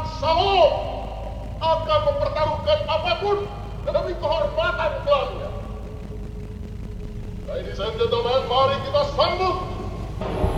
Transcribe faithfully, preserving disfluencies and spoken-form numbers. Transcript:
Salomo akan mempertaruhkan apapun demi kehormatan klannya. Ladies and gentlemen, mari kita sambut